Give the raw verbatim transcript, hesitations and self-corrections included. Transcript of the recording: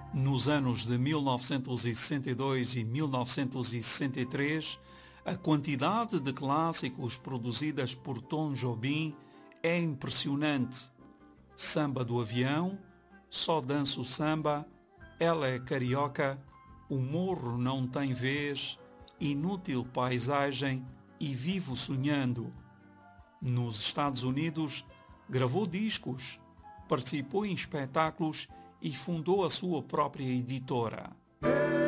Nos anos de mil novecentos e sessenta e dois e mil novecentos e sessenta e três, a quantidade de clássicos produzidas por Tom Jobim é impressionante. Samba do Avião, Só Danço Samba, Ela é Carioca, O Morro Não Tem Vez, Inútil Paisagem e Vivo Sonhando. Nos Estados Unidos, gravou discos, participou em espetáculos e fundou a sua própria editora.